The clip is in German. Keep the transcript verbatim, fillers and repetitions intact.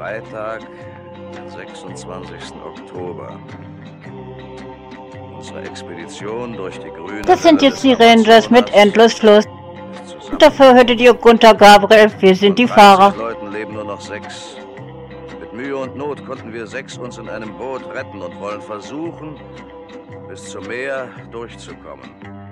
Freitag, den sechsundzwanzigsten Oktober. Unsere Expedition durch die grüne Das sind Hölle jetzt die des Rangers mit Amazonas Endlosfluss. ist zusammen- Und dafür hörtet ihr Gunther Gabriel, wir sind die Von dreißig Fahrer. Leuten leben nur noch sechs. Mit Mühe und Not konnten wir sechs uns in einem Boot retten und wollen versuchen, bis zum Meer durchzukommen.